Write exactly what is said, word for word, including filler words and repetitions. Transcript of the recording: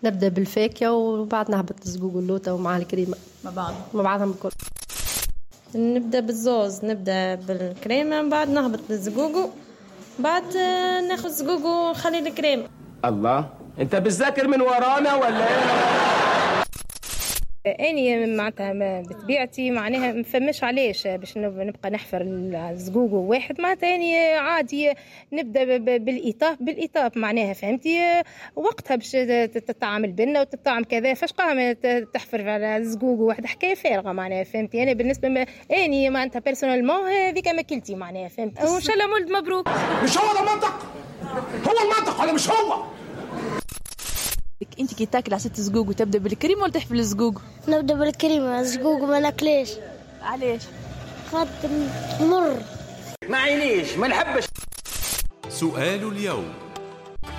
نبدا بالفاكهه وبعد نهبط الزقوق واللوطه ومع الكريمه مع بعض مع بعضهم الكل. نبدا بالزوز، نبدا بالكريمه من بعد نهبط بالزقوق، بعد ناخذ زقوق ونخلي الكريمه. الله، انت بتذاكر من ورانا ولا ايه؟ اني معناتها بطبيعتي معناها ما فماش علاش باش نبقى نحفر الزقوق واحد، معناتها اني عادي نبدا بالايطاف بالايطاف معناها فهمتي، وقتها باش تطعم البنه وتطعم كذا، فاش قام تحفر على الزقوق واحد حكايه فارغه معناها فهمتي. انا بالنسبه ما اني معناتها بيرسونيلمون هذيك ماكلتي معناها فهمت، وان شاء الله مولد مبروك. مش هو المنطق؟ هو المنطق ولا مش هو؟ انت كي تاكل عصير الزقوق وتبدا بالكريمه ولا تحفل الزقوق؟ نبدا بالكريمه، الزقوق ما ناكليش. علاش؟ خاطر مر. ما عينيش ما نحبش. سؤال اليوم: